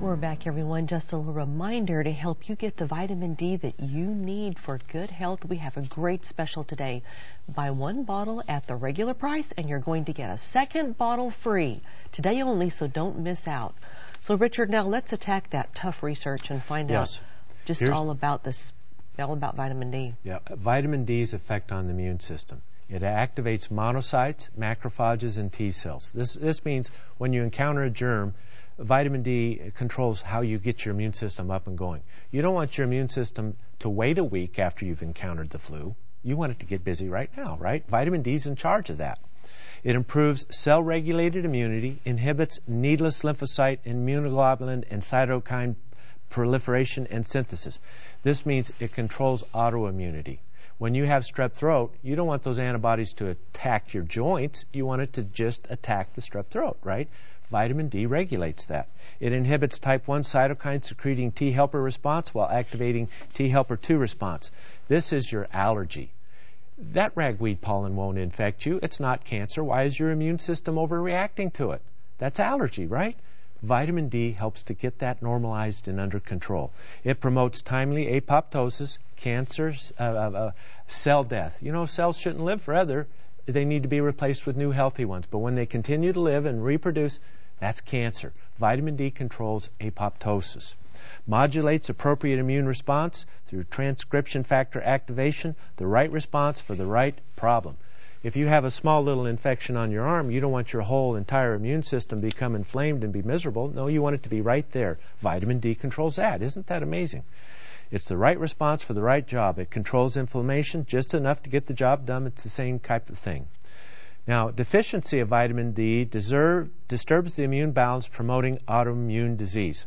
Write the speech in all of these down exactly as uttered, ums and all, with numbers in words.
We're back, everyone. Just a little reminder to help you get the vitamin D that you need for good health. We have a great special today. Buy one bottle at the regular price, and you're going to get a second bottle free. Today only, so don't miss out. So, Richard, now let's attack that tough research and find yes. out just Here's, all about this, all about vitamin D. Yeah, vitamin D's effect on the immune system. It activates monocytes, macrophages, and T cells. This, this means when you encounter a germ, vitamin D controls how you get your immune system up and going. You don't want your immune system to wait a week after you've encountered the flu. You want it to get busy right now, right? Vitamin D is in charge of that. It improves cell-regulated immunity, inhibits needless lymphocyte, immunoglobulin, and cytokine proliferation and synthesis. This means it controls autoimmunity. When you have strep throat, you don't want those antibodies to attack your joints. You want it to just attack the strep throat, right? Vitamin D regulates that. It inhibits type one cytokine secreting T helper response while activating T helper two response. This is your allergy. That ragweed pollen won't infect you. It's not cancer. Why is your immune system overreacting to it? That's allergy, right? Vitamin D helps to get that normalized and under control. It promotes timely apoptosis, cancer, uh, uh, cell death. You know, cells shouldn't live forever. They need to be replaced with new healthy ones. But when they continue to live and reproduce, that's cancer. Vitamin D controls apoptosis. Modulates appropriate immune response through transcription factor activation, the right response for the right problem. If you have a small little infection on your arm, you don't want your whole entire immune system to become inflamed and be miserable. No, you want it to be right there. Vitamin D controls that. Isn't that amazing? It's the right response for the right job. It controls inflammation just enough to get the job done. It's the same type of thing. Now, deficiency of vitamin D deserve, disturbs the immune balance, promoting autoimmune disease.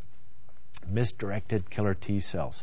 Misdirected killer T cells.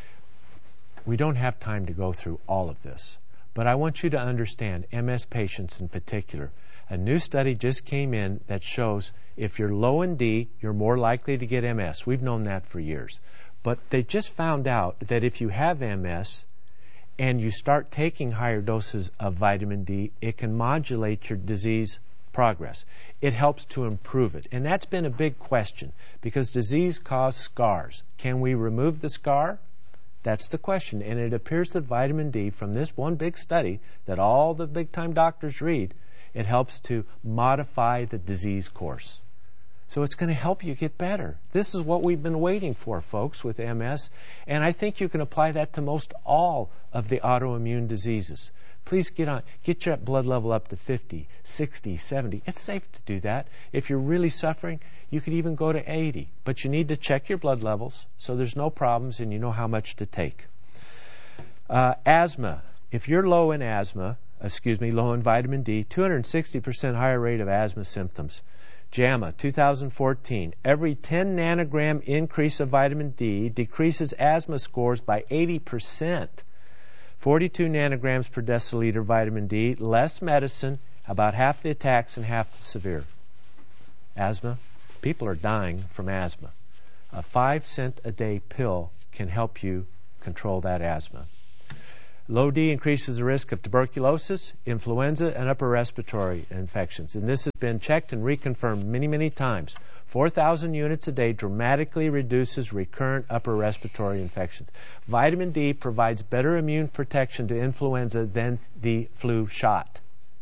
We don't have time to go through all of this, but I want you to understand M S patients in particular. A new study just came in that shows if you're low in D, you're more likely to get M S. We've known that for years. But they just found out that if you have M S and you start taking higher doses of vitamin D, it can modulate your disease progress. It helps to improve it. And that's been a big question because disease causes scars. Can we remove the scar? That's the question. And it appears that vitamin D, from this one big study that all the big-time doctors read, it helps to modify the disease course. So it's going to help you get better. This is what we've been waiting for, folks, with M S. And I think you can apply that to most all of the autoimmune diseases. Please get on, get your blood level up to fifty, sixty, seventy. It's safe to do that. If you're really suffering, you could even go to eighty. But you need to check your blood levels so there's no problems and you know how much to take. Uh, asthma. If you're low in asthma, excuse me, low in vitamin D, two hundred sixty percent higher rate of asthma symptoms. JAMA, two thousand fourteen. Every ten nanogram increase of vitamin D decreases asthma scores by eighty percent. forty-two nanograms per deciliter vitamin D, less medicine, about half the attacks and half the severe. Asthma, people are dying from asthma. A five cent a day pill can help you control that asthma. Low D increases the risk of tuberculosis, influenza, and upper respiratory infections. And this has been checked and reconfirmed many, many times. four thousand units a day dramatically reduces recurrent upper respiratory infections. Vitamin D provides better immune protection to influenza than the flu shot.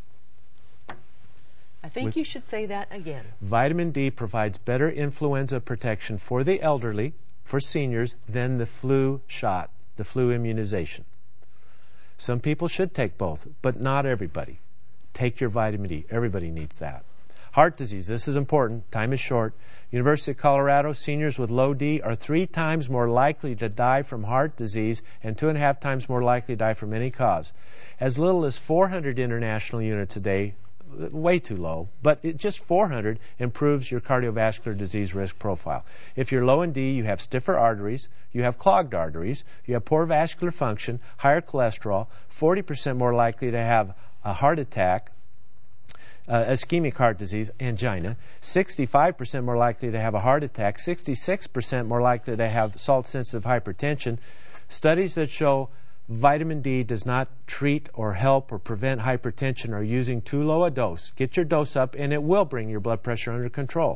I think With you should say that again. Vitamin D provides better influenza protection for the elderly, for seniors, than the flu shot, the flu immunization. Some people should take both, but not everybody. Take your vitamin D. Everybody needs that. Heart disease. This is important. Time is short. University of Colorado, seniors with low D are three times more likely to die from heart disease and two and a half times more likely to die from any cause. As little as four hundred international units a day, way too low, but it, just four hundred improves your cardiovascular disease risk profile. If you're low in D, you have stiffer arteries, you have clogged arteries, you have poor vascular function, higher cholesterol, forty percent more likely to have a heart attack, uh, ischemic heart disease, angina, sixty-five percent more likely to have a heart attack, sixty-six percent more likely to have salt-sensitive hypertension. Studies that show vitamin D does not treat or help or prevent hypertension or using too low a dose. Get your dose up and it will bring your blood pressure under control.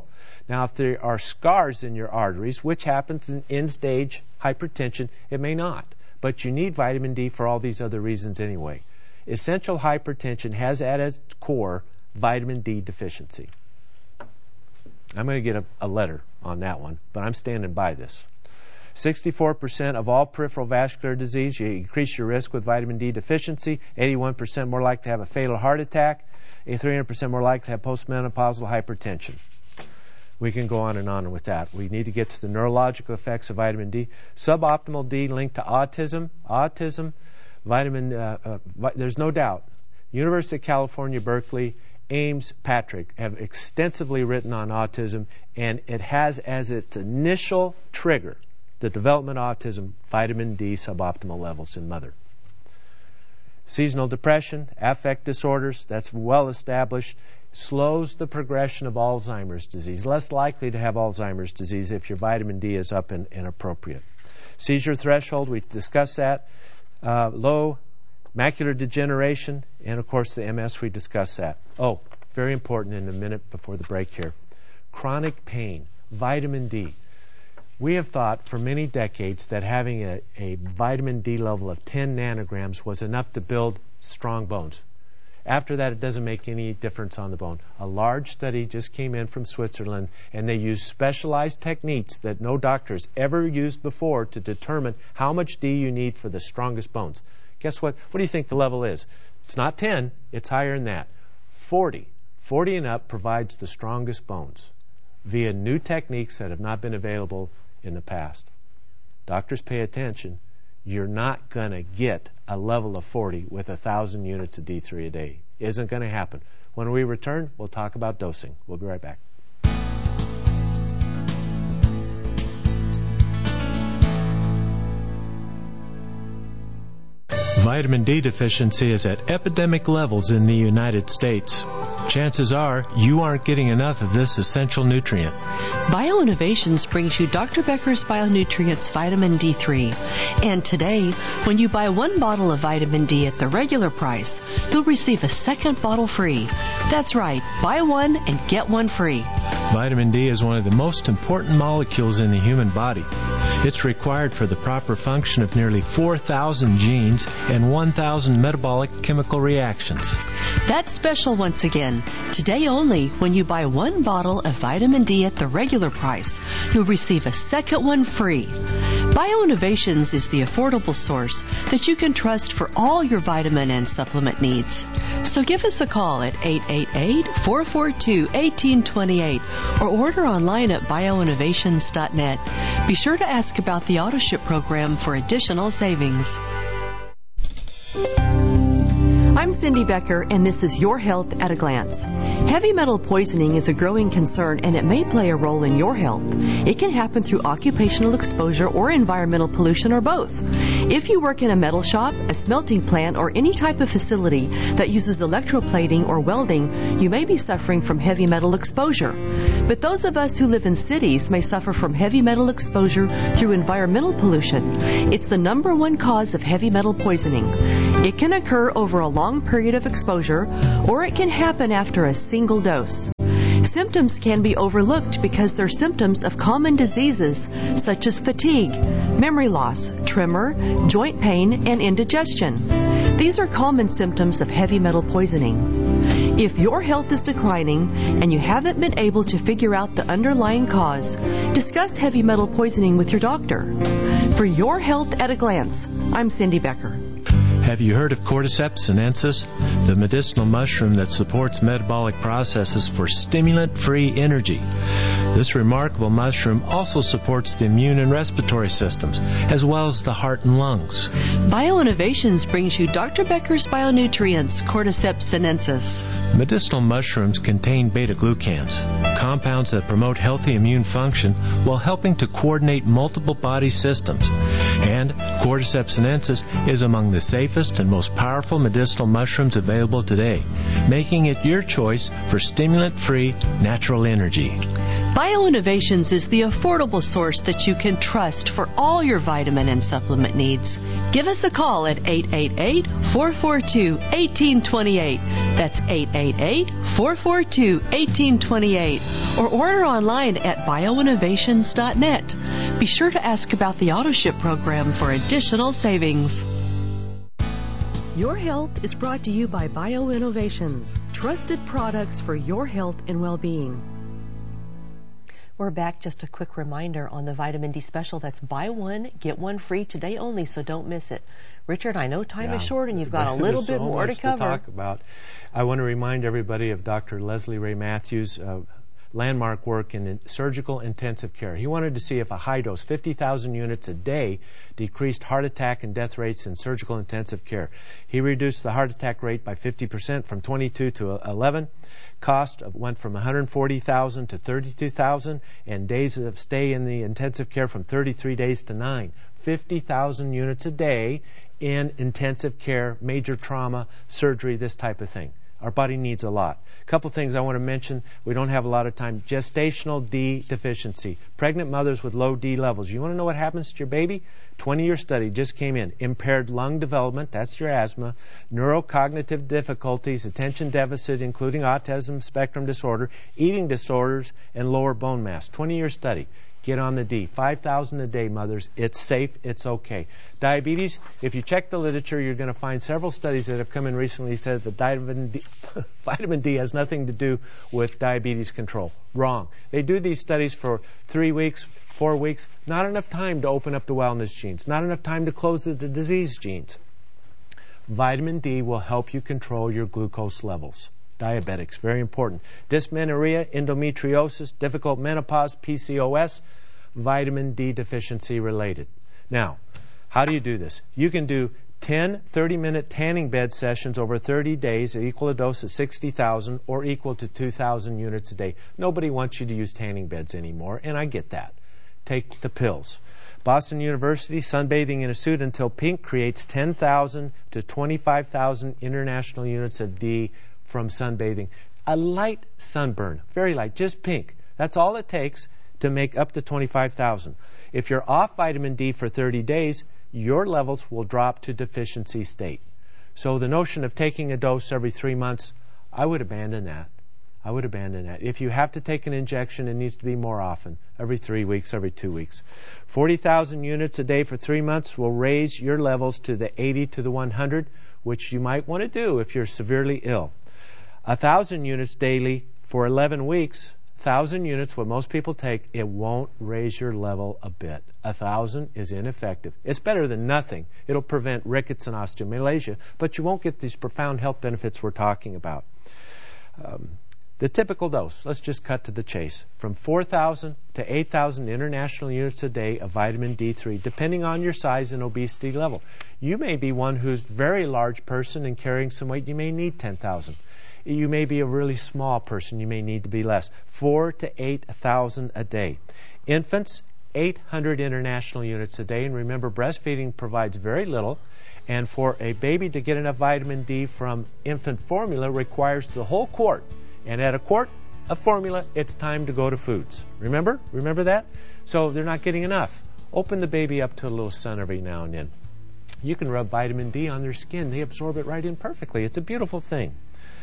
Now, if there are scars in your arteries, which happens in end-stage hypertension, it may not. But you need vitamin D for all these other reasons anyway. Essential hypertension has at its core vitamin D deficiency. I'm going to get a, a letter on that one, but I'm standing by this. sixty-four percent of all peripheral vascular disease, you increase your risk with vitamin D deficiency. eighty-one percent more likely to have a fatal heart attack. three hundred percent more likely to have postmenopausal hypertension. We can go on and on with that. We need to get to the neurological effects of vitamin D. Suboptimal D linked to autism. Autism, vitamin, uh, uh, vi- there's no doubt. University of California, Berkeley, Ames, Patrick have extensively written on autism, and it has as its initial trigger the development of autism, vitamin D suboptimal levels in mother. Seasonal depression, affect disorders, that's well established, slows the progression of Alzheimer's disease. Less likely to have Alzheimer's disease if your vitamin D is up and inappropriate. Seizure threshold, we discussed that. Uh, low macular degeneration, and of course the M S, we discussed that. Oh, very important in a minute before the break here. Chronic pain, vitamin D. We have thought for many decades that having a, a vitamin D level of ten nanograms was enough to build strong bones. After that, it doesn't make any difference on the bone. A large study just came in from Switzerland, and they used specialized techniques that no doctor has ever used before to determine how much D you need for the strongest bones. Guess what? What do you think the level is? It's not ten. It's higher than that. forty. forty and up provides the strongest bones via new techniques that have not been available in the past. Doctors, pay attention. You're not going to get a level of forty with one thousand units of D three a day. Isn't going to happen. When we return, we'll talk about dosing. We'll be right back. Vitamin D deficiency is at epidemic levels in the United States. Chances are you aren't getting enough of this essential nutrient. BioInnovations brings you Doctor Becker's Bionutrients Vitamin D three. And today, when you buy one bottle of vitamin D at the regular price, you'll receive a second bottle free. That's right, buy one and get one free. Vitamin D is one of the most important molecules in the human body. It's required for the proper function of nearly four thousand genes and one thousand metabolic chemical reactions. That's special once again. Today only, when you buy one bottle of vitamin D at the regular price, you'll receive a second one free. BioInnovations is the affordable source that you can trust for all your vitamin and supplement needs. So give us a call at eight eight eight, four four two, one eight two eight or order online at bioinnovations dot net. Be sure to ask about the AutoShip program for additional savings. I'm Cindy Becker, and this is Your Health at a Glance. Heavy metal poisoning is a growing concern, and it may play a role in your health. It can happen through occupational exposure or environmental pollution, or both. If you work in a metal shop, a smelting plant, or any type of facility that uses electroplating or welding, you may be suffering from heavy metal exposure. But those of us who live in cities may suffer from heavy metal exposure through environmental pollution. It's the number one cause of heavy metal poisoning. It can occur over a long period of exposure, or it can happen after a single dose. Symptoms can be overlooked because they're symptoms of common diseases such as fatigue, memory loss, tremor, joint pain, and indigestion. These are common symptoms of heavy metal poisoning. If your health is declining and you haven't been able to figure out the underlying cause, discuss heavy metal poisoning with your doctor. For Your Health at a Glance, I'm Cindy Becker. Have you heard of Cordyceps sinensis, the medicinal mushroom that supports metabolic processes for stimulant-free energy? This remarkable mushroom also supports the immune and respiratory systems, as well as the heart and lungs. BioInnovations brings you Doctor Becker's Bionutrients, Cordyceps sinensis. Medicinal mushrooms contain beta-glucans, compounds that promote healthy immune function while helping to coordinate multiple body systems. And Cordyceps sinensis is among the safest and most powerful medicinal mushrooms available today, making it your choice for stimulant-free natural energy. BioInnovations is the affordable source that you can trust for all your vitamin and supplement needs. Give us a call at eight eight eight, four four two, one eight two eight. That's eight eight eight, four four two, one eight two eight. Or order online at bio innovations dot net. Be sure to ask about the AutoShip program for additional savings. Your Health is brought to you by BioInnovations, trusted products for your health and well-being. We're back. Just a quick reminder on the vitamin D special. That's buy one, get one free today only, so don't miss it. Richard, I know time yeah, is short and you've got a little bit so more much to cover. To talk about. I want to remind everybody of Doctor Leslie Ray Matthews' uh, landmark work in surgical intensive care. He wanted to see if a high dose, fifty thousand units a day, decreased heart attack and death rates in surgical intensive care. He reduced the heart attack rate by fifty percent from twenty-two to eleven. Cost went from one hundred forty thousand to thirty-two thousand, and days of stay in the intensive care from thirty-three days to nine. fifty thousand units a day in intensive care, major trauma, surgery, this type of thing. Our body needs a lot. A couple things I want to mention. We don't have a lot of time. Gestational D deficiency. Pregnant mothers with low D levels. You want to know what happens to your baby? twenty-year study just came in. Impaired lung development, that's your asthma. Neurocognitive difficulties, attention deficit, including autism spectrum disorder, eating disorders, and lower bone mass. twenty-year study. Get on the D. five thousand a day, mothers. It's safe. It's okay. Diabetes, if you check the literature, you're going to find several studies that have come in recently said that vitamin D, vitamin D has nothing to do with diabetes control. Wrong. They do these studies for three weeks, four weeks. Not enough time to open up the wellness genes. Not enough time to close the, the disease genes. Vitamin D will help you control your glucose levels. Diabetics, very important. Dysmenorrhea, endometriosis, difficult menopause, P C O S, vitamin D deficiency related. Now, how do you do this? You can do ten thirty-minute tanning bed sessions over thirty days that equal a dose of sixty thousand or equal to two thousand units a day. Nobody wants you to use tanning beds anymore, and I get that. Take the pills. Boston University, sunbathing in a suit until pink creates ten thousand to twenty-five thousand international units of D from sunbathing. A light sunburn, very light, just pink. That's all it takes to make up to twenty-five thousand. If you're off vitamin D for thirty days, your levels will drop to deficiency state. So the notion of taking a dose every three months, I would abandon that. I would abandon that. If you have to take an injection, it needs to be more often, every three weeks, every two weeks. forty thousand units a day for three months will raise your levels to the eighty to the one hundred, which you might want to do if you're severely ill. A thousand units daily for eleven weeks, thousand units, what most people take, it won't raise your level a bit. A thousand is ineffective. It's better than nothing. It'll prevent rickets and osteomalacia, but you won't get these profound health benefits we're talking about. Um, the typical dose, let's just cut to the chase, from four thousand to eight thousand international units a day of vitamin D three, depending on your size and obesity level. You may be one who's a very large person and carrying some weight. You may need ten thousand. You may be a really small person. You may need to be less. Four to eight thousand a day. Infants, eight hundred international units a day. And remember, breastfeeding provides very little. And for a baby to get enough vitamin D from infant formula requires the whole quart. And at a quart of formula, it's time to go to foods. Remember? Remember that? So they're not getting enough. Open the baby up to a little sun every now and then. You can rub vitamin D on their skin. They absorb it right in perfectly. It's a beautiful thing.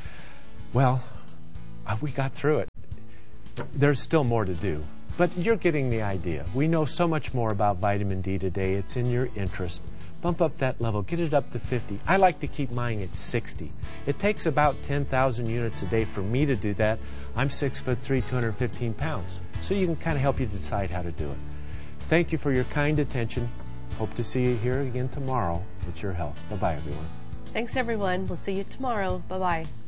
Well, we got through it. There's still more to do, but you're getting the idea. We know so much more about vitamin D today. It's in your interest. Bump up that level. Get it up to fifty. I like to keep mine at sixty. It takes about ten thousand units a day for me to do that. I'm six foot three, two hundred fifteen pounds. So you can kind of help you decide how to do it. Thank you for your kind attention. Hope to see you here again tomorrow with your health. Bye-bye, everyone. Thanks, everyone. We'll see you tomorrow. Bye-bye.